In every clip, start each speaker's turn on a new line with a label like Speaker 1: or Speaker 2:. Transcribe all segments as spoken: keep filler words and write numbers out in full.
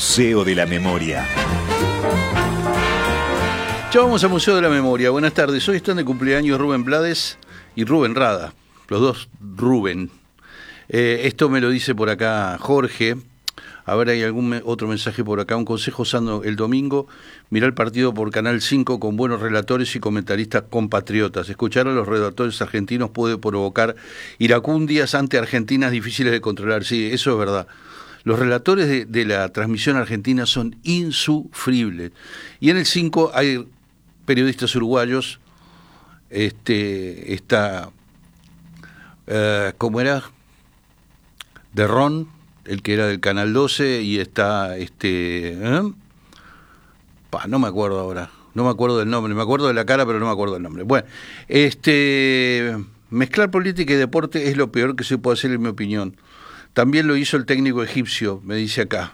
Speaker 1: Museo de la Memoria.
Speaker 2: Ya vamos al Museo de la Memoria. Buenas tardes. Hoy están de cumpleaños Rubén Blades y Rubén Rada. Los dos Rubén. Eh, esto me lo dice por acá Jorge. A ver, hay algún me- otro mensaje por acá. Un consejo sano el domingo. Mirá el partido por Canal cinco con buenos relatores y comentaristas compatriotas. Escuchar a los relatores argentinos puede provocar iracundias ante argentinas difíciles de controlar. Sí, eso es verdad. Los relatores de, de la transmisión argentina son insufribles. Y en el cinco hay periodistas uruguayos. Este, está, eh, ¿cómo era? De Ron, el que era del Canal doce, y está, este, ¿eh? Pa, no me acuerdo ahora, no me acuerdo del nombre, me acuerdo de la cara, pero no me acuerdo del nombre. Bueno, este, mezclar política y deporte es lo peor que se puede hacer, en mi opinión. También lo hizo el técnico egipcio, me dice acá.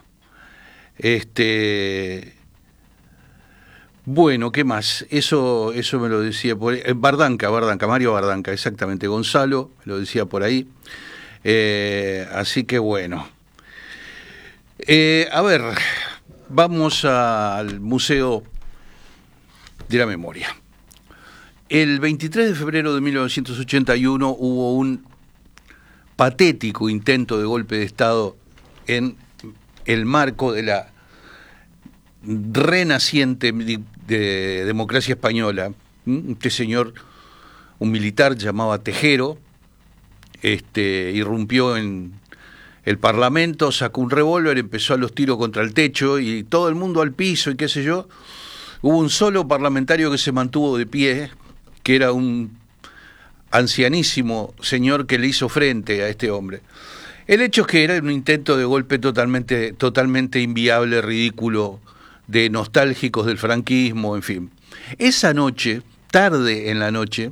Speaker 2: Este, bueno, ¿qué más? Eso, eso me lo decía por ahí. Bardanca, Bardanca, Mario Bardanca, exactamente. Gonzalo, me lo decía por ahí. Eh, así que bueno. Eh, a ver, vamos al Museo de la Memoria. El veintitrés de febrero de mil novecientos ochenta y uno hubo un patético intento de golpe de Estado en el marco de la renaciente de, de democracia española. Este señor, un militar llamado Tejero, este, irrumpió en el Parlamento, sacó un revólver, empezó a los tiros contra el techo y todo el mundo al piso y qué sé yo. Hubo un solo parlamentario que se mantuvo de pie, que era un ancianísimo señor que le hizo frente a este hombre. El hecho es que era un intento de golpe totalmente, totalmente inviable, ridículo, de nostálgicos del franquismo, en fin. Esa noche, tarde en la noche,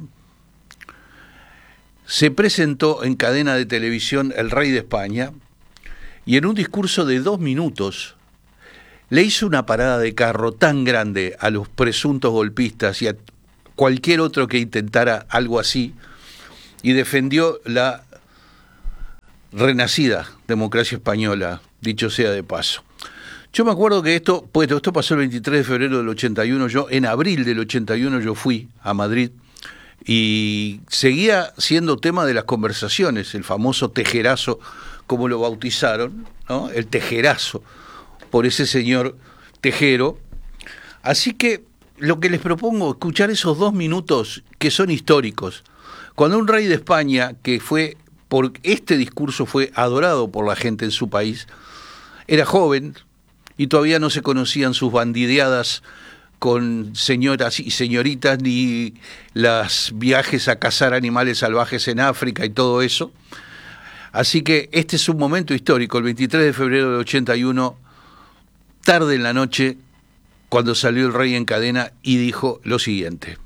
Speaker 2: se presentó en cadena de televisión el rey de España y en un discurso de dos minutos le hizo una parada de carro tan grande a los presuntos golpistas y a cualquier otro que intentara algo así, y defendió la renacida democracia española, dicho sea de paso. Yo me acuerdo que esto, pues esto pasó el veintitrés de febrero del ochenta y uno, yo en abril del ochenta y uno yo fui a Madrid y seguía siendo tema de las conversaciones, el famoso tejerazo, como lo bautizaron, ¿no? El tejerazo, por ese señor Tejero. Así que lo que les propongo, escuchar esos dos minutos que son históricos. Cuando un rey de España, que fue, por este discurso fue adorado por la gente en su país, era joven y todavía no se conocían sus bandideadas con señoras y señoritas, ni los viajes a cazar animales salvajes en África y todo eso. Así que este es un momento histórico, el veintitrés de febrero del ochenta y uno, tarde en la noche, cuando salió el rey en cadena y dijo lo siguiente.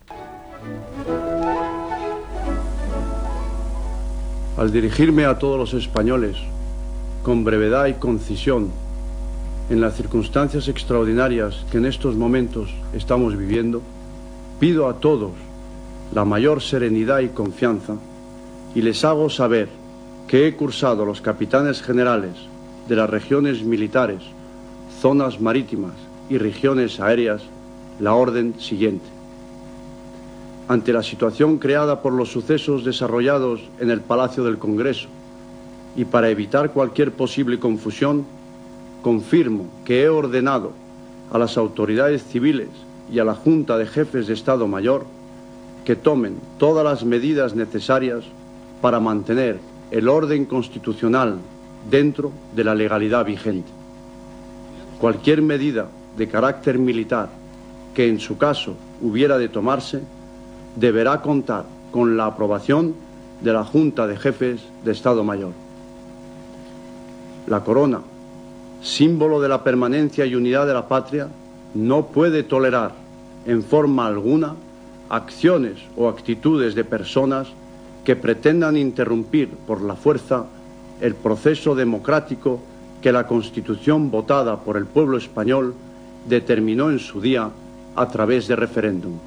Speaker 3: Al dirigirme a todos los españoles, con brevedad y concisión, en las circunstancias extraordinarias que en estos momentos estamos viviendo, pido a todos la mayor serenidad y confianza y les hago saber que he cursado los capitanes generales de las regiones militares, zonas marítimas y regiones aéreas la orden siguiente. Ante la situación creada por los sucesos desarrollados en el Palacio del Congreso y para evitar cualquier posible confusión, confirmo que he ordenado a las autoridades civiles y a la Junta de Jefes de Estado Mayor que tomen todas las medidas necesarias para mantener el orden constitucional dentro de la legalidad vigente. Cualquier medida de carácter militar que en su caso hubiera de tomarse deberá contar con la aprobación de la Junta de Jefes de Estado Mayor. La corona, símbolo de la permanencia y unidad de la patria, no puede tolerar en forma alguna acciones o actitudes de personas que pretendan interrumpir por la fuerza el proceso democrático que la Constitución votada por el pueblo español determinó en su día a través de referéndum.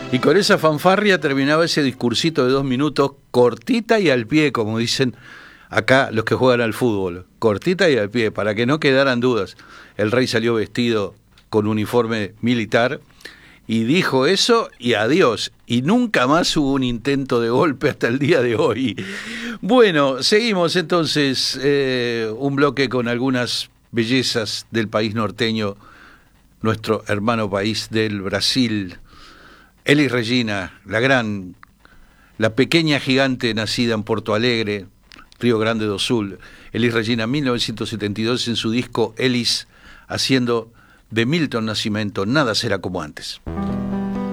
Speaker 2: Y con esa fanfarria terminaba ese discursito de dos minutos, cortita y al pie, como dicen acá los que juegan al fútbol, cortita y al pie, para que no quedaran dudas. El rey salió vestido con uniforme militar y dijo eso y adiós. Y nunca más hubo un intento de golpe hasta el día de hoy. Bueno, seguimos entonces eh, un bloque con algunas bellezas del país norteño, nuestro hermano país del Brasil. Elis Regina, la gran, la pequeña gigante nacida en Porto Alegre, Río Grande do Sul. Elis Regina, mil novecientos setenta y dos, en su disco Elis, haciendo de Milton Nascimento Nada será como antes.